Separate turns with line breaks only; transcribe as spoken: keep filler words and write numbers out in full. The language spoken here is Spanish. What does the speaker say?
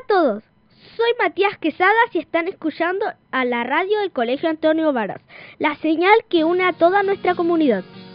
todos, soy Matías Quesadas y están escuchando a la radio del Colegio Antonio Varas, la señal que une a toda nuestra comunidad.